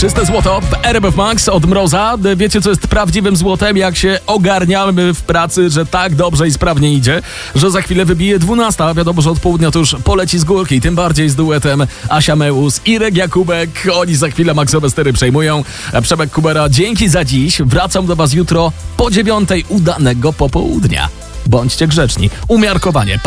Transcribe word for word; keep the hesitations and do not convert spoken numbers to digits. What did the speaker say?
Czyste złoto w R M F Max od Mroza. Wiecie, co jest prawdziwym złotem? Jak się ogarniamy w pracy, że tak dobrze i sprawnie idzie, że za chwilę wybije dwunasta. Wiadomo, że od południa to już poleci z górki. Tym bardziej z duetem Asia Mełus, Irek Jakubek. Oni za chwilę maksowe stery przejmują. Przemek Kubera, dzięki za dziś. Wracam do was jutro po dziewiątej. Udanego popołudnia. Bądźcie grzeczni. Umiarkowanie.